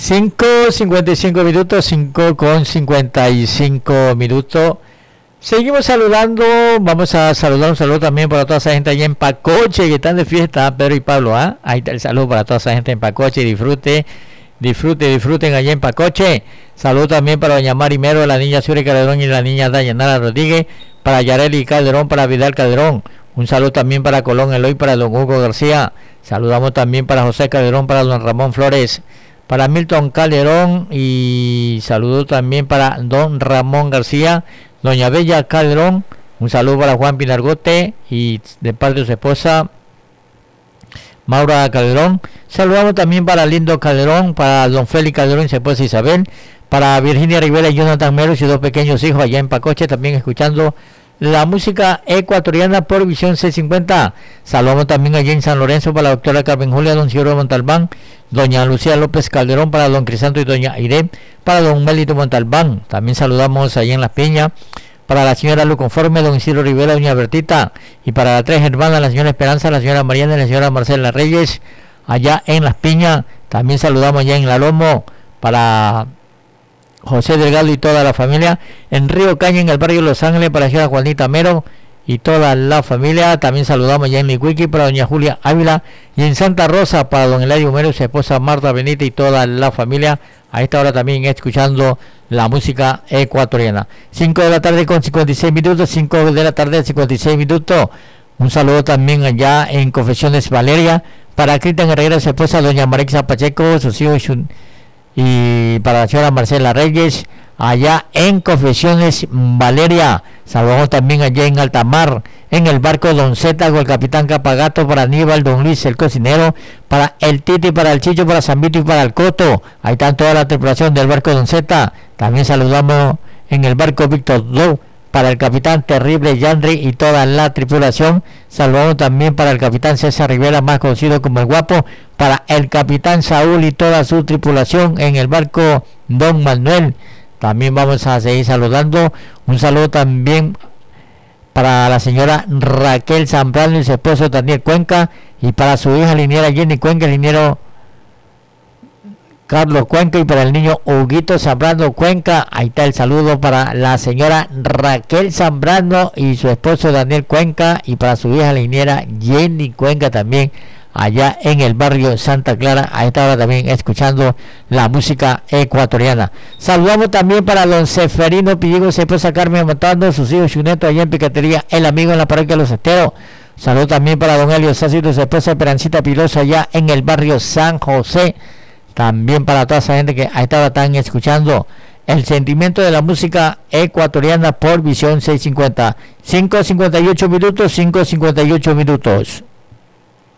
5:55 minutos, 5:55 minutos. Seguimos saludando, vamos a saludar, un saludo también para toda esa gente allá en Pacoche que están de fiesta, Pedro y Pablo, ¿ah? Ahí está el saludo para toda esa gente en Pacoche, disfruten allá en Pacoche. Saludo también para doña Mari Mero, la niña Suri Calderón y la niña Dayanara Rodríguez, para Yareli Calderón, para Vidal Calderón. Un saludo también para Colón Eloy, para don Hugo García. Saludamos también para José Calderón, para don Ramón Flores, para Milton Calderón, y saludo también para don Ramón García, doña Bella Calderón. Un saludo para Juan Pinargote y de parte de su esposa Maura Calderón. Saludamos también para Lindo Calderón, para don Félix Calderón y su esposa Isabel, para Virginia Rivera y Jonathan Mero y sus dos pequeños hijos allá en Pacoche, también escuchando la música ecuatoriana por Visión 650. Saludamos también allá en San Lorenzo para la doctora Carmen Julia, don Ciro Montalbán, doña Lucía López Calderón, para don Crisanto y doña Aire, para don Melito Montalbán. También saludamos allá en Las Piñas para la señora Lu Conforme, don Isidro Rivera, doña Bertita, y para las tres hermanas, la señora Esperanza, la señora Mariana y la señora Marcela Reyes, allá en Las Piñas. También saludamos allá en La Lomo para José Delgado y toda la familia, en Río Caña, en el barrio Los Ángeles, para la señora Juanita Mero y toda la familia. También saludamos allá en Licuiqui para doña Julia Ávila, y en Santa Rosa para don Eladio Mero y su esposa Marta Benítez y toda la familia. A esta hora también escuchando la música ecuatoriana. 5:56 minutos, 5:56 minutos. Un saludo también allá en Confesiones Valeria para Cristian Herrera, su esposa doña Marixa Pacheco, sus hijos, y para la señora Marcela Reyes allá en Confesiones Valeria. Saludamos también allá en Altamar, en el barco Don Zeta con el capitán Capagato, para Aníbal, don Luis el cocinero, para el Titi, para el Chicho, para Zambito y para el Coto. Ahí está toda la tripulación del barco Don Zeta. También saludamos en el barco Víctor Dou para el capitán Terrible Yandri y toda la tripulación. Saludamos también para el capitán César Rivera, más conocido como el Guapo, para el capitán Saúl y toda su tripulación en el barco Don Manuel. También vamos a seguir saludando. Un saludo también para la señora Raquel Zambrano y su esposo Daniel Cuenca, y para su hija liniera Jenny Cuenca, el liniero Carlos Cuenca, y para el niño Huguito Zambrano Cuenca. Ahí está el saludo para la señora Raquel Zambrano y su esposo Daniel Cuenca, y para su hija liniera Jenny Cuenca también allá en el barrio Santa Clara. A esta hora también escuchando la música ecuatoriana. Saludamos también para don Seferino Pilligo, su esposa Carmen Montando, sus hijos y su nieto allá en Picatería El Amigo, en la parroquia Los Esteros. Saludos también para don Elio Sácito, su esposa Esperancita Piloso allá en el barrio San José. También para toda esa gente que a esta hora están escuchando el sentimiento de la música ecuatoriana por Visión 650. 5:58 minutos, 5:58 minutos.